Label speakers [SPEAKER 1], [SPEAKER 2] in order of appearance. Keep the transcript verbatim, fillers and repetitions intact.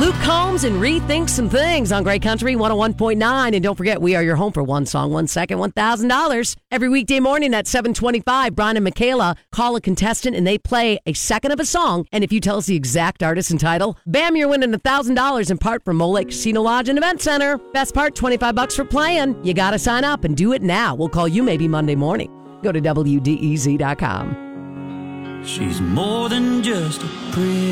[SPEAKER 1] Luke Combs and Rethink Some Things on Great Country one oh one point nine. And don't forget, we are your home for one song, one second, one thousand dollars. Every weekday morning at seven twenty-five, Brian and Michaela call a contestant and they play a second of a song. And if you tell us the exact artist and title, bam, you're winning one thousand dollars in part from Mole Lake Casino Lodge and Event Center. Best part, twenty-five bucks for playing. You got to sign up and do it now. We'll call you maybe Monday morning. Go to W D E Z dot com.
[SPEAKER 2] She's more than just a pretty